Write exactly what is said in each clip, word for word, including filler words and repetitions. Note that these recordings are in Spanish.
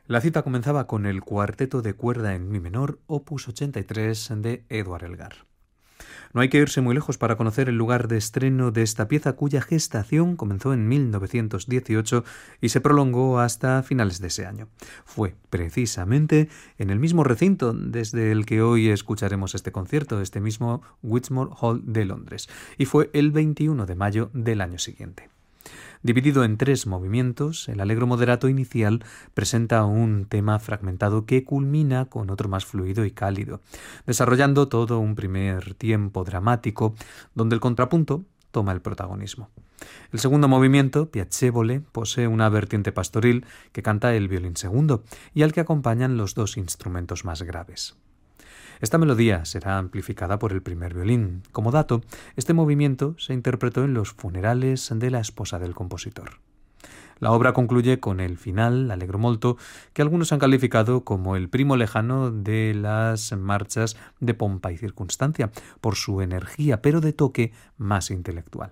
La cita comenzaba con el cuarteto de cuerda en mi menor, opus ochenta y tres de Edward Elgar. No hay que irse muy lejos para conocer el lugar de estreno de esta pieza, cuya gestación comenzó en mil novecientos dieciocho y se prolongó hasta finales de ese año. Fue precisamente en el mismo recinto desde el que hoy escucharemos este concierto, este mismo Westmore Hall de Londres, y fue el veintiuno de mayo del año siguiente. Dividido en tres movimientos, el allegro moderato inicial presenta un tema fragmentado que culmina con otro más fluido y cálido, desarrollando todo un primer tiempo dramático donde el contrapunto toma el protagonismo. El segundo movimiento, Piacevole, posee una vertiente pastoril que canta el violín segundo y al que acompañan los dos instrumentos más graves. Esta melodía será amplificada por el primer violín. Como dato, este movimiento se interpretó en los funerales de la esposa del compositor. La obra concluye con el final, Allegro molto, que algunos han calificado como el primo lejano de las marchas de pompa y circunstancia, por su energía, pero de toque más intelectual.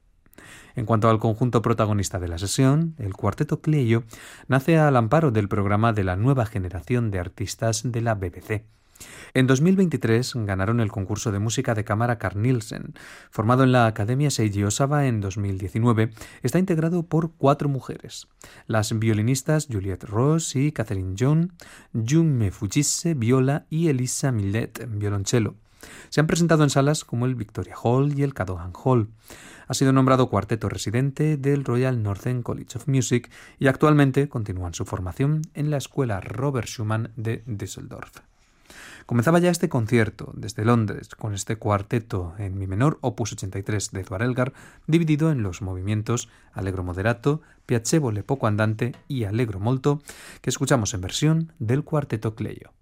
En cuanto al conjunto protagonista de la sesión, el Cuarteto Cleio nace al amparo del programa de la nueva generación de artistas de la B B C. En dos mil veintitrés ganaron el concurso de música de cámara Carl Nielsen. Formado en la Academia Seiji Osawa en dos mil diecinueve, está integrado por cuatro mujeres: las violinistas Juliette Ross y Catherine John, Yume Fujise, viola, y Elisa Millet, violonchelo. Se han presentado en salas como el Victoria Hall y el Cadogan Hall. Ha sido nombrado cuarteto residente del Royal Northern College of Music y actualmente continúan su formación en la Escuela Robert Schumann de Düsseldorf. Comenzaba ya este concierto desde Londres con este cuarteto en mi menor, opus ochenta y tres de Edward Elgar, dividido en los movimientos Allegro moderato, Piacevole poco andante y Allegro molto, que escuchamos en versión del Cuarteto Cleio.